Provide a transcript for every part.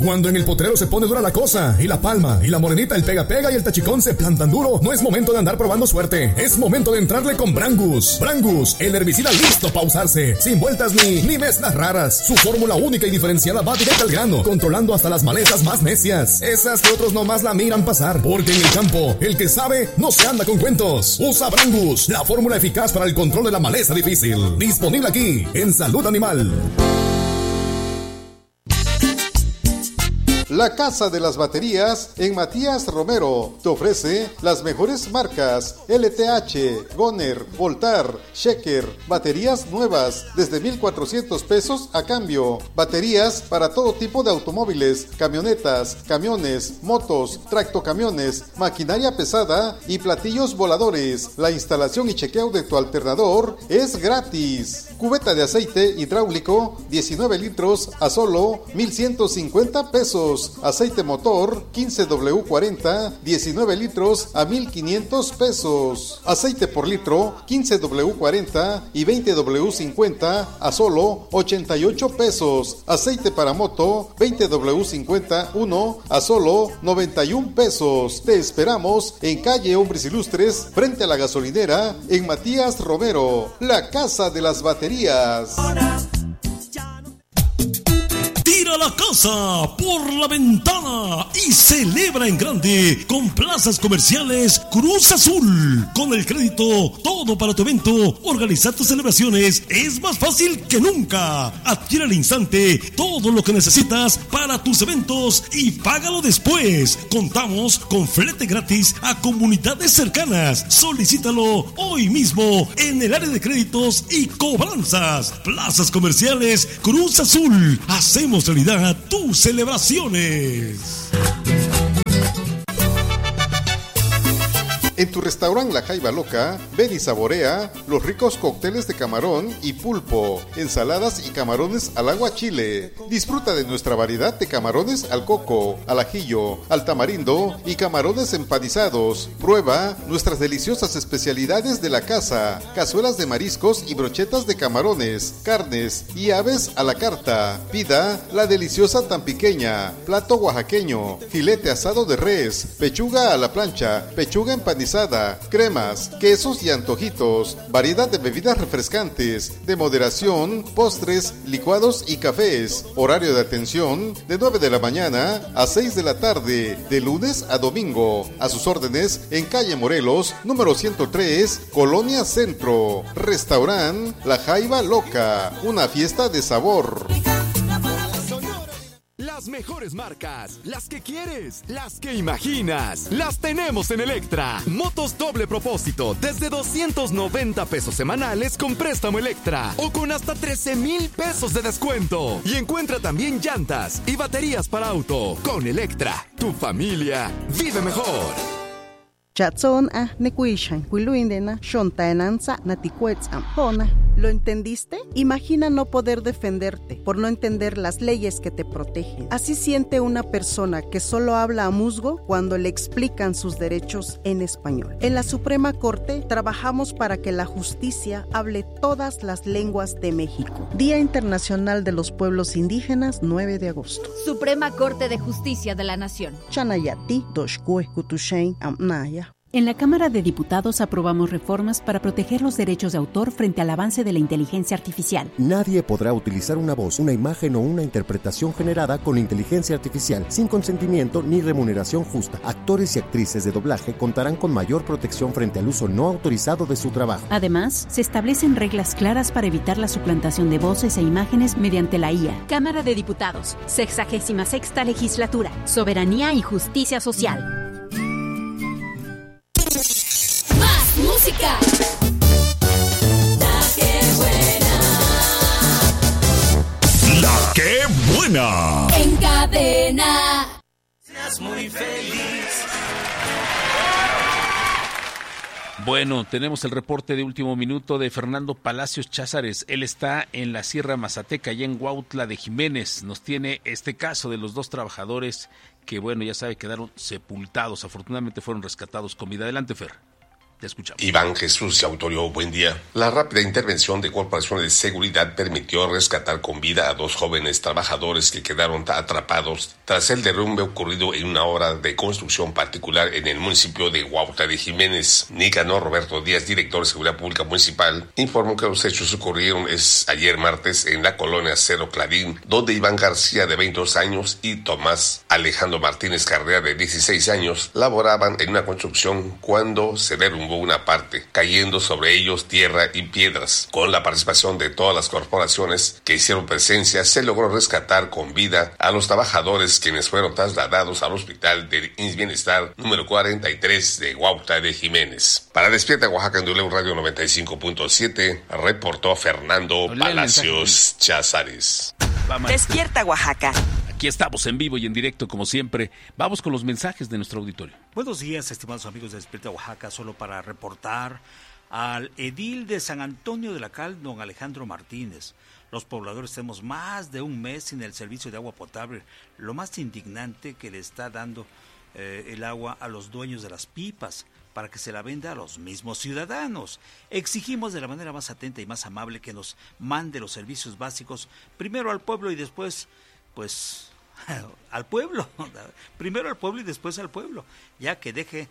Cuando en el potrero se pone dura la cosa, y la palma, y la morenita, el pega-pega y el tachicón se plantan duro, no es momento de andar probando suerte. Es momento de entrarle con Brangus. Brangus, el herbicida listo para usarse, sin vueltas ni mezclas raras. Su fórmula única y diferenciada va directo al grano, controlando hasta las malezas más necias. Esas que otros nomás la miran pasar, porque en el campo, el que sabe no se anda con cuentos. Usa Brangus, la fórmula eficaz para el control de la maleza difícil. Disponible aquí, en Salud Animal. La Casa de las Baterías en Matías Romero te ofrece las mejores marcas LTH, Goner, Voltar, Sheker, baterías nuevas desde 1,400 pesos a cambio. Baterías para todo tipo de automóviles, camionetas, camiones, motos, tractocamiones, maquinaria pesada y platillos voladores. La instalación y chequeo de tu alternador es gratis. Cubeta de aceite hidráulico 19 litros a solo 1,150 pesos. Aceite motor 15W40 19 litros a 1,500 pesos. Aceite por litro 15W40 y 20W50 a solo 88 pesos. Aceite para moto 20W50 1 a solo 91 pesos. Te esperamos en calle Hombres Ilustres frente a la gasolinera en Matías Romero, la Casa de las Baterías. Tira la casa por la ventana y celebra en grande con Plazas Comerciales Cruz Azul. Con el crédito Todo para tu evento, organizar tus celebraciones es más fácil que nunca. Adquiere al instante todo lo que necesitas para tus eventos y págalo después. Contamos con flete gratis a comunidades cercanas. Solicítalo hoy mismo en el área de créditos y cobranzas. Plazas Comerciales Cruz Azul. Hacemos realidad tus celebraciones. En tu restaurante La Jaiba Loca, ven y saborea los ricos cócteles de camarón y pulpo, ensaladas y camarones al agua chile. Disfruta de nuestra variedad de camarones al coco, al ajillo, al tamarindo y camarones empanizados. Prueba nuestras deliciosas especialidades de la casa, cazuelas de mariscos y brochetas de camarones, carnes y aves a la carta. Pida la deliciosa tampiqueña, plato oaxaqueño, filete asado de res, pechuga a la plancha, pechuga empanizada, cremas, quesos y antojitos, variedad de bebidas refrescantes, de moderación, postres, licuados y cafés. Horario de atención de 9 de la mañana a 6 de la tarde, de lunes a domingo. A sus órdenes en calle Morelos, número 103, Colonia Centro. Restaurant La Jaiba Loca, una fiesta de sabor. Las mejores marcas, las que quieres, las que imaginas, las tenemos en Electra. Motos doble propósito desde 290 pesos semanales con préstamo Electra o con hasta 13,000 pesos de descuento. Y encuentra también llantas y baterías para auto. Con Electra, tu familia vive mejor. Chatson nekuishan huiluindena shontaenanza naticuetz ampona. ¿Lo entendiste? Imagina no poder defenderte por no entender las leyes que te protegen. Así siente una persona que solo habla a musgo cuando le explican sus derechos en español. En la Suprema Corte trabajamos para que la justicia hable todas las lenguas de México. Día Internacional de los Pueblos Indígenas, 9 de agosto. Suprema Corte de Justicia de la Nación. Chanayati, Doshkue, Kutushain, Amnaya. En la Cámara de Diputados aprobamos reformas para proteger los derechos de autor frente al avance de la inteligencia artificial. Nadie podrá utilizar una voz, una imagen o una interpretación generada con inteligencia artificial sin consentimiento ni remuneración justa. Actores y actrices de doblaje contarán con mayor protección frente al uso no autorizado de su trabajo. Además, se establecen reglas claras para evitar la suplantación de voces e imágenes mediante la IA. Cámara de Diputados, 66ª Legislatura, Soberanía y Justicia Social. Música. La que buena. La que buena. En cadena. Seas muy feliz. Bueno, tenemos el reporte de último minuto de Fernando Palacios Cházares. Él está en la Sierra Mazateca, allá en Huautla de Jiménez. Nos tiene este caso de los dos trabajadores que, bueno, ya sabe, quedaron sepultados. Afortunadamente fueron rescatados con vida. Adelante, Fer. Te escuchamos. Iván Jesús Autorio, buen día. La rápida intervención de corporaciones de seguridad permitió rescatar con vida a 2 jóvenes trabajadores que quedaron atrapados tras el derrumbe ocurrido en una obra de construcción particular en el municipio de Huautla de Jiménez. Nicanor Roberto Díaz, director de Seguridad Pública Municipal, informó que los hechos ocurrieron ayer martes en la colonia Cerro Clarín, donde Iván García, de 22 años, y Tomás Alejandro Martínez Carrera, de 16 años, laboraban en una construcción cuando se derrumbó una parte, cayendo sobre ellos tierra y piedras. Con la participación de todas las corporaciones que hicieron presencia, se logró rescatar con vida a los trabajadores, quienes fueron trasladados al Hospital del Bienestar número 43 de Huautla de Jiménez. Para Despierta Oaxaca en W Radio 95.7, reportó Fernando Palacios Cházares. Despierta Oaxaca. Aquí estamos en vivo y en directo, como siempre. Vamos con los mensajes de nuestro auditorio. Buenos días, estimados amigos de Despierta Oaxaca. Solo para reportar al edil de San Antonio de la Cal, don Alejandro Martínez. Los pobladores tenemos más de un mes sin el servicio de agua potable. Lo más indignante que le está dando el agua a los dueños de las pipas para que se la venda a los mismos ciudadanos. Exigimos de la manera más atenta y más amable que nos mande los servicios básicos, primero al pueblo y después, pues, al pueblo. Primero al pueblo y después al pueblo, ya que deje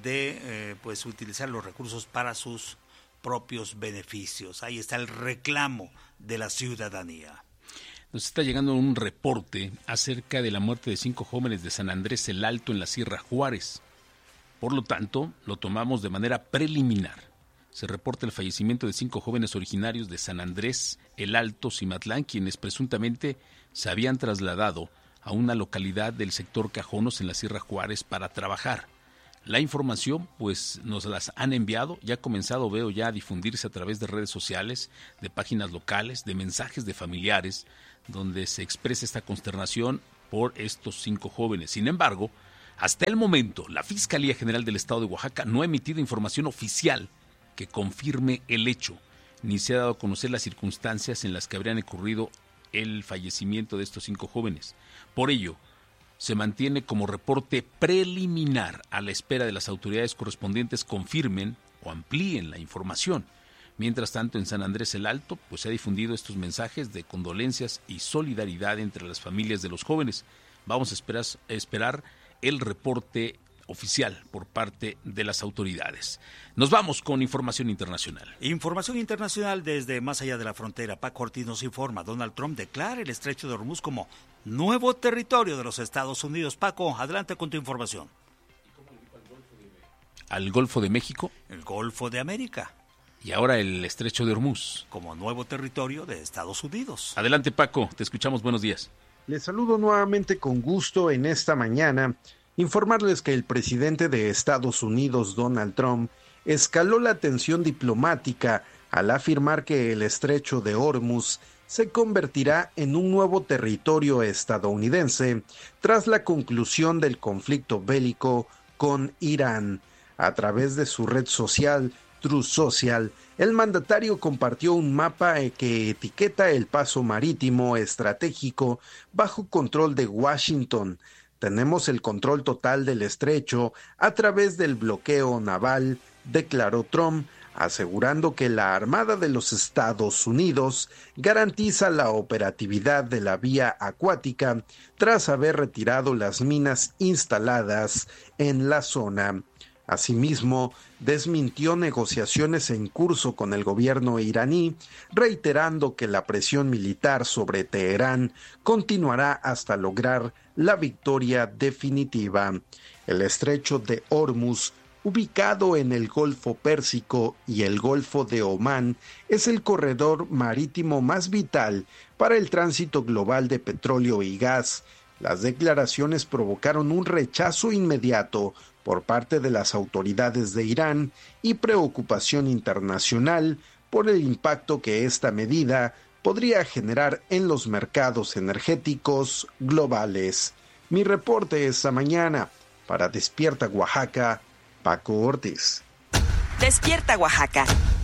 de pues utilizar los recursos para sus propios beneficios. Ahí está el reclamo de la ciudadanía. Nos está llegando un reporte acerca de la muerte de 5 jóvenes de San Andrés el Alto en la Sierra Juárez. Por lo tanto, lo tomamos de manera preliminar. Se reporta el fallecimiento de 5 jóvenes originarios de San Andrés el Alto, Cimatlán, quienes presuntamente se habían trasladado a una localidad del sector Cajonos en la Sierra Juárez para trabajar. La información, pues, nos las han enviado, ya ha comenzado, veo ya, a difundirse a través de redes sociales, de páginas locales, de mensajes de familiares, donde se expresa esta consternación por estos 5 jóvenes. Sin embargo, hasta el momento, la Fiscalía General del Estado de Oaxaca no ha emitido información oficial que confirme el hecho, ni se ha dado a conocer las circunstancias en las que habrían ocurrido el fallecimiento de estos 5 jóvenes. Por ello, se mantiene como reporte preliminar a la espera de las autoridades correspondientes confirmen o amplíen la información. Mientras tanto, en San Andrés el Alto, pues se ha difundido estos mensajes de condolencias y solidaridad entre las familias de los jóvenes. Vamos a esperar el reporte oficial por parte de las autoridades. Nos vamos con información internacional. Información internacional desde más allá de la frontera. Paco Ortiz nos informa. Donald Trump declara el estrecho de Hormuz como nuevo territorio de los Estados Unidos. Paco, adelante con tu información. ¿Al Golfo de México? El Golfo de América. Y ahora el estrecho de Hormuz. Como nuevo territorio de Estados Unidos. Adelante, Paco, te escuchamos, buenos días. Les saludo nuevamente con gusto en esta mañana. Informarles que el presidente de Estados Unidos, Donald Trump, escaló la tensión diplomática al afirmar que el estrecho de Hormuz se convertirá en un nuevo territorio estadounidense tras la conclusión del conflicto bélico con Irán. A través de su red social, Truth Social, el mandatario compartió un mapa que etiqueta el paso marítimo estratégico bajo control de Washington. Tenemos el control total del estrecho a través del bloqueo naval, declaró Trump, asegurando que la Armada de los Estados Unidos garantiza la operatividad de la vía acuática tras haber retirado las minas instaladas en la zona. Asimismo, desmintió negociaciones en curso con el gobierno iraní, reiterando que la presión militar sobre Teherán continuará hasta lograr la victoria definitiva. El estrecho de Hormuz, ubicado en el Golfo Pérsico y el Golfo de Omán, es el corredor marítimo más vital para el tránsito global de petróleo y gas. Las declaraciones provocaron un rechazo inmediato por parte de las autoridades de Irán y preocupación internacional por el impacto que esta medida podría generar en los mercados energéticos globales. Mi reporte esta mañana para Despierta Oaxaca, Paco Ortiz. Despierta Oaxaca.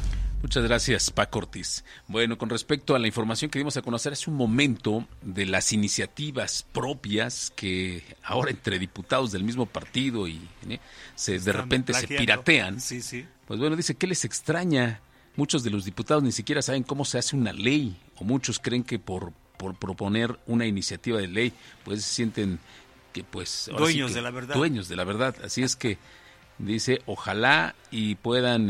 Muchas gracias, Paco Ortiz. Bueno, con respecto a la información que dimos a conocer hace un momento de las iniciativas propias que ahora entre diputados del mismo partido y de repente se piratean, sí. Pues bueno, dice que les extraña. Muchos de los diputados ni siquiera saben cómo se hace una ley, o muchos creen que por proponer una iniciativa de ley, pues se sienten que pues dueños de la verdad. Dueños de la verdad. Así es que dice, ojalá y puedan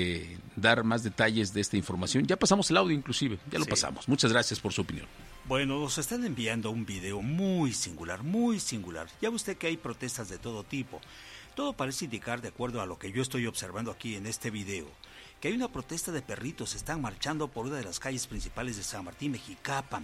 dar más detalles de esta información. Ya pasamos el audio inclusive, ya lo pasamos. Muchas gracias por su opinión. Bueno, nos están enviando un video muy singular, muy singular. Ya ve usted que hay protestas de todo tipo. Todo parece indicar, de acuerdo a lo que yo estoy observando aquí en este video, que hay una protesta de perritos. Están marchando por una de las calles principales de San Martín, Mexicapan.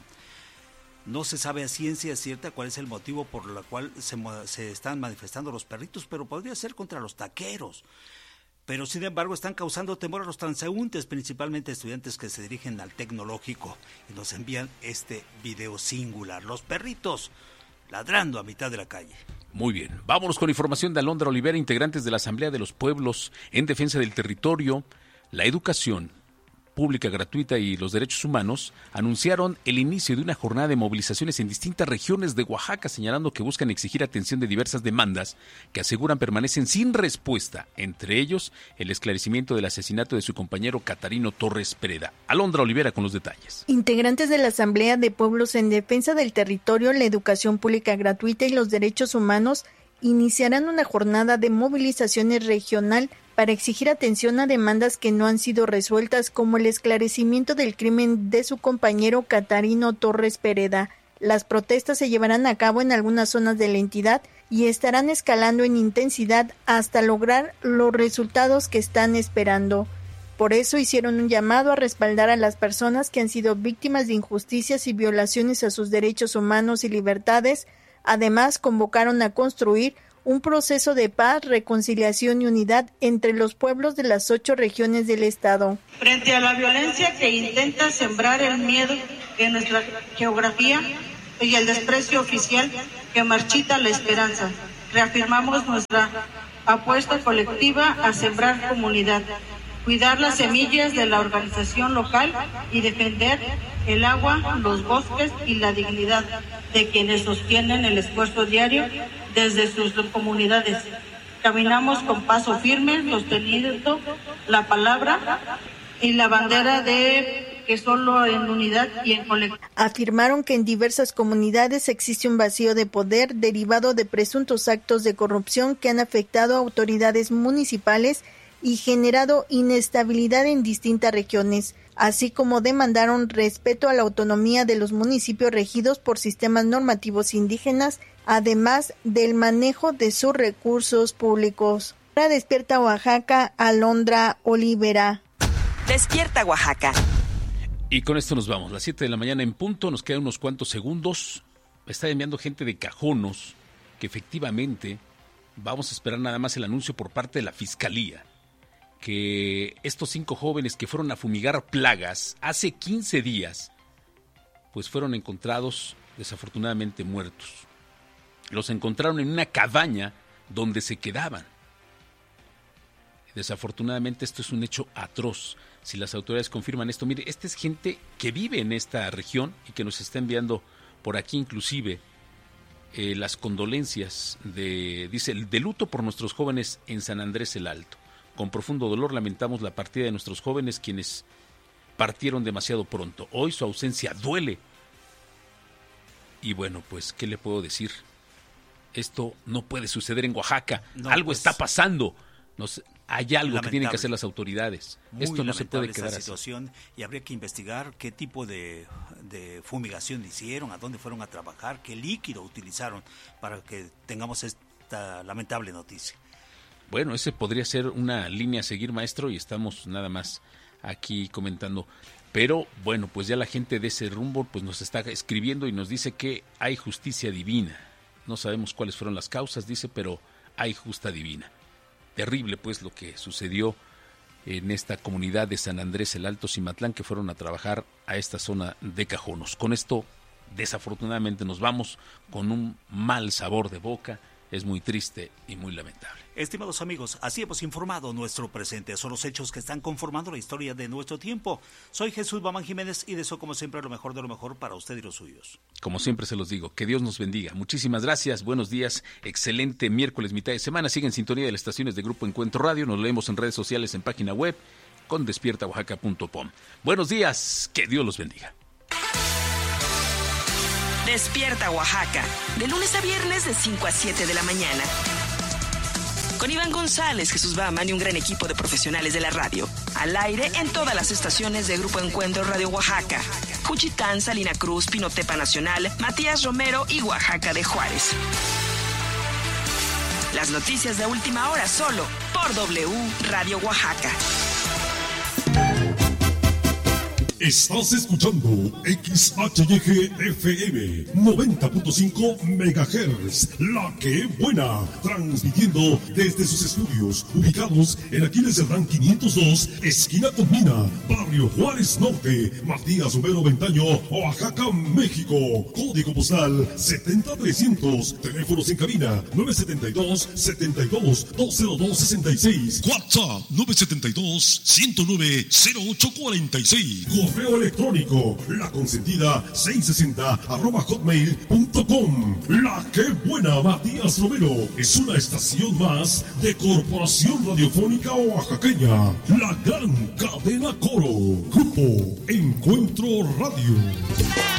No se sabe a ciencia cierta cuál es el motivo por el cual se están manifestando los perritos, pero podría ser contra los taqueros. Pero sin embargo están causando temor a los transeúntes, principalmente estudiantes que se dirigen al tecnológico, y nos envían este video singular. Los perritos ladrando a mitad de la calle. Muy bien, vámonos con información de Alondra Olivera. Integrantes de la Asamblea de los Pueblos en Defensa del Territorio, la Educación Pública Gratuita y los Derechos Humanos anunciaron el inicio de una jornada de movilizaciones en distintas regiones de Oaxaca, señalando que buscan exigir atención de diversas demandas que aseguran permanecen sin respuesta, entre ellos el esclarecimiento del asesinato de su compañero Catarino Torres Pereda. Alondra Olivera con los detalles. Integrantes de la Asamblea de Pueblos en Defensa del Territorio, la Educación Pública Gratuita y los Derechos Humanos iniciarán una jornada de movilizaciones regional para exigir atención a demandas que no han sido resueltas, como el esclarecimiento del crimen de su compañero Catarino Torres Pereda. Las protestas se llevarán a cabo en algunas zonas de la entidad y estarán escalando en intensidad hasta lograr los resultados que están esperando. Por eso hicieron un llamado a respaldar a las personas que han sido víctimas de injusticias y violaciones a sus derechos humanos y libertades. Además, convocaron a construir un proceso de paz, reconciliación y unidad entre los pueblos de las 8 regiones del estado. Frente a la violencia que intenta sembrar el miedo en nuestra geografía y el desprecio oficial que marchita la esperanza, reafirmamos nuestra apuesta colectiva a sembrar comunidad, cuidar las semillas de la organización local y defender el agua, los bosques y la dignidad de quienes sostienen el esfuerzo diario desde sus comunidades. Caminamos con paso firme, sosteniendo la palabra y la bandera de que solo en unidad y en colectivo. Afirmaron que en diversas comunidades existe un vacío de poder derivado de presuntos actos de corrupción que han afectado a autoridades municipales y generado inestabilidad en distintas regiones, así como demandaron respeto a la autonomía de los municipios regidos por sistemas normativos indígenas, además del manejo de sus recursos públicos. Para Despierta Oaxaca, Alondra Olivera. Despierta Oaxaca. Y con esto nos vamos, las 7 de la mañana en punto, nos quedan unos cuantos segundos. Me está enviando gente de Cajonos que efectivamente vamos a esperar nada más el anuncio por parte de la Fiscalía, que estos 5 jóvenes que fueron a fumigar plagas hace 15 días, pues fueron encontrados desafortunadamente muertos. Los encontraron en una cabaña donde se quedaban. Desafortunadamente esto es un hecho atroz. Si las autoridades confirman esto, mire, esta es gente que vive en esta región y que nos está enviando por aquí inclusive las condolencias dice, de luto por nuestros jóvenes en San Andrés el Alto. Con profundo dolor lamentamos la partida de nuestros jóvenes quienes partieron demasiado pronto. Hoy su ausencia duele. Y bueno, pues, ¿qué le puedo decir? Esto no puede suceder en Oaxaca. No, algo está pasando. Hay algo que tienen que hacer las autoridades. Esto no se puede quedar así. Situación, y habría que investigar qué tipo de fumigación hicieron, a dónde fueron a trabajar, qué líquido utilizaron para que tengamos esta lamentable noticia. Bueno, ese podría ser una línea a seguir, maestro, y estamos nada más aquí comentando. Pero bueno, pues ya la gente de ese rumbo pues nos está escribiendo y nos dice que hay justicia divina. No sabemos cuáles fueron las causas, dice, pero hay justicia divina. Terrible pues lo que sucedió en esta comunidad de San Andrés el Alto Cimatlán, que fueron a trabajar a esta zona de Cajonos. Con esto, desafortunadamente, nos vamos con un mal sabor de boca es muy triste y muy lamentable. Estimados amigos, así hemos informado nuestro presente. Son los hechos que están conformando la historia de nuestro tiempo. Soy Jesús Bamán Jiménez y deseo como siempre lo mejor de lo mejor para usted y los suyos. Como siempre se los digo, que Dios nos bendiga. Muchísimas gracias, buenos días, excelente miércoles, mitad de semana. Sigue en sintonía de las estaciones de Grupo Encuentro Radio. Nos leemos en redes sociales, en página web con despiertaoaxaca.com. Buenos días, que Dios los bendiga. Despierta Oaxaca, de lunes a viernes de 5 a 7 de la mañana. Con Iván González, Jesús Baman y un gran equipo de profesionales de la radio. Al aire en todas las estaciones de Grupo Encuentro Radio Oaxaca. Juchitán, Salina Cruz, Pinotepa Nacional, Matías Romero y Oaxaca de Juárez. Las noticias de última hora solo por W Radio Oaxaca. Estás escuchando XHYG-FM 90.5 MHz, La Que Buena, transmitiendo desde sus estudios ubicados en Aquiles Cerdán 502, esquina con Mina, Barrio Juárez Norte, Matías Romero Ventaño, Oaxaca, México. Código postal 70300, teléfonos en cabina 972-72-20266, WhatsApp 972-109-0846. Correo electrónico, laconsentida660@hotmail.com. La Que Buena, Matías Romero, es una estación más de Corporación Radiofónica Oaxaqueña, la gran cadena Coro. Grupo Encuentro Radio.